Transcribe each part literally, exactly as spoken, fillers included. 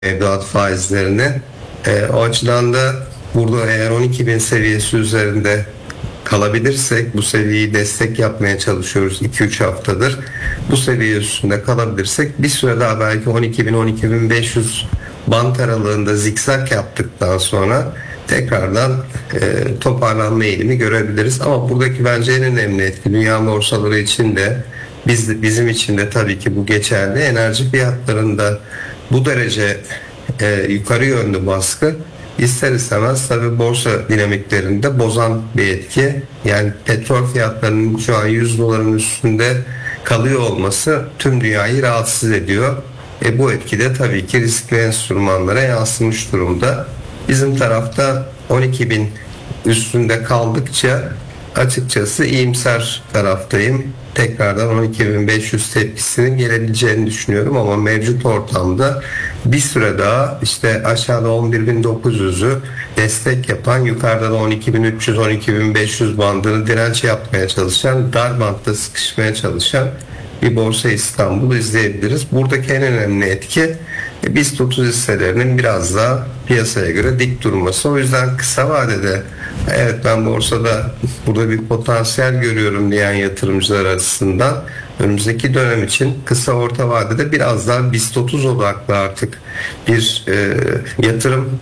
mevduat faizlerini. E, o açıdan da burada eğer on iki bin seviyesi üzerinde kalabilirsek, bu seviyeyi destek yapmaya çalışıyoruz iki üç haftadır. Bu seviye üstünde kalabilirsek bir süre daha belki on iki bin on iki bin beş yüz bant aralığında zikzak yaptıktan sonra tekrardan e, toparlanma eğilimi görebiliriz. Ama buradaki bence en önemli etki dünya borsaları için de biz, bizim için de tabii ki bu geçerli. Enerji fiyatlarında bu derece e, yukarı yönlü baskı ister istemez tabii borsa dinamiklerinde bozan bir etki. Yani petrol fiyatlarının şu an yüz doların üstünde kalıyor olması tüm dünyayı rahatsız ediyor. E bu etki de tabii ki riskli enstrümanlara yansımış durumda. Bizim tarafta on iki bin üstünde kaldıkça açıkçası iyimser taraftayım. Tekrardan on iki bin beş yüz tepkisinin gelebileceğini düşünüyorum ama mevcut ortamda bir süre daha işte aşağıda on bir bin dokuz yüzü destek yapan, yukarıda da on iki bin üç yüz on iki bin beş yüz bandını direnç yapmaya çalışan, dar bantta sıkışmaya çalışan bir Borsa İstanbul izleyebiliriz. Buradaki en önemli etki BIST otuz hisselerinin biraz daha piyasaya göre dik durması. O yüzden kısa vadede evet ben borsada burada bir potansiyel görüyorum diyen yatırımcılar açısından önümüzdeki dönem için kısa orta vadede biraz daha BIST otuz odaklı artık bir e, yatırım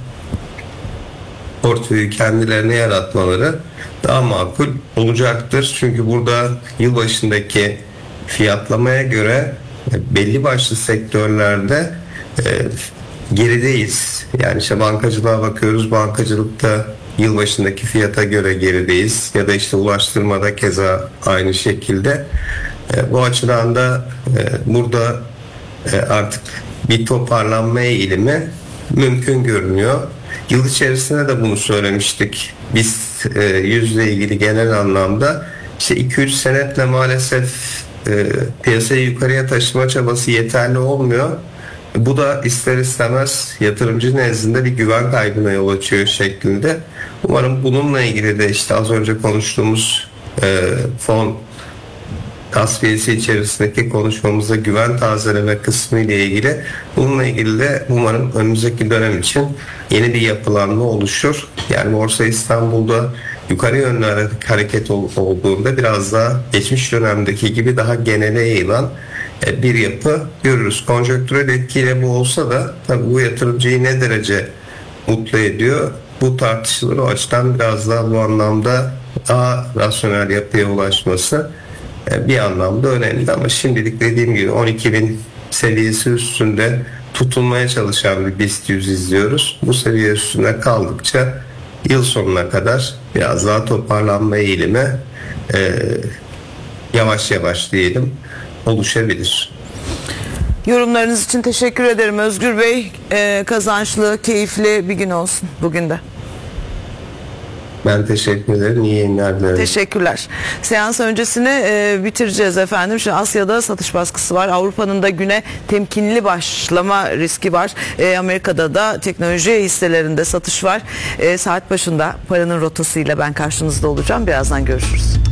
portföyü kendilerine yaratmaları daha makul olacaktır. Çünkü burada yılbaşındaki fiyatlamaya göre belli başlı sektörlerde e, gerideyiz. Yani işte bankacılığa bakıyoruz. Bankacılıkta yılbaşındaki fiyata göre gerideyiz. Ya da işte ulaştırmada keza aynı şekilde. E, bu açıdan da e, burada e, artık bir toparlanma eğilimi mümkün görünüyor. Yıl içerisinde de bunu söylemiştik. Biz e, yüzle ilgili genel anlamda işte iki üç senetle maalesef e, piyasayı yukarıya taşıma çabası yeterli olmuyor. Bu da ister istemez yatırımcı nezdinde bir güven kaybına yol açıyor şeklinde. Umarım bununla ilgili de işte az önce konuştuğumuz e, fon tasfiyesi içerisindeki konuşmamızda güven tazeleme kısmı ile ilgili bununla ilgili de umarım önümüzdeki dönem için yeni bir yapılanma oluşur. Yani Borsa İstanbul'da yukarı yönlü hareket olduğunda biraz daha geçmiş dönemdeki gibi daha genele yayılan bir yapı görürüz. Konjonktürel etkiyle bu olsa da tabii bu yatırımcıyı ne derece mutlu ediyor? Bu tartışılır. O açıdan biraz daha bu anlamda daha rasyonel yapıya ulaşması bir anlamda önemli ama şimdilik dediğim gibi on iki bin seviyesi üstünde tutunmaya çalışan bir BIST yüz izliyoruz. Bu seviye üstünde kaldıkça yıl sonuna kadar biraz daha toparlanma eğilimi e, yavaş yavaş diyelim oluşabilir. Yorumlarınız için teşekkür ederim Özgür Bey. E, kazançlı, keyifli bir gün olsun bugün de. Ben teşekkür ederim. İyi yayınlar dilerim. Teşekkürler. Seans öncesini e, bitireceğiz efendim. Şimdi Asya'da satış baskısı var. Avrupa'nın da güne temkinli başlama riski var. E, Amerika'da da teknoloji hisselerinde satış var. E, saat başında paranın rotasıyla ben karşınızda olacağım. Birazdan görüşürüz.